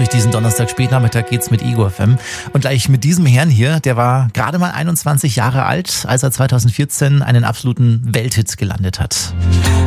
durch diesen Donnerstag Spätnachmittag geht's mit Ego FM. Und gleich mit diesem Herrn hier, der war gerade mal 21 Jahre alt, als er 2014 einen absoluten Welthit gelandet hat.